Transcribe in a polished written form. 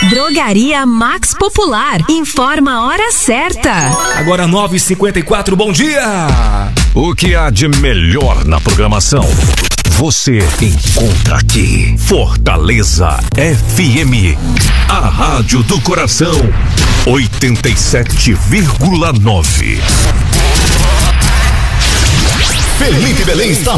Drogaria Max Popular. Informa a hora certa. Agora 9h54, bom dia! O que há de melhor na programação? Você encontra aqui. Fortaleza FM. A Rádio do Coração. 87,9. Felipe Belém está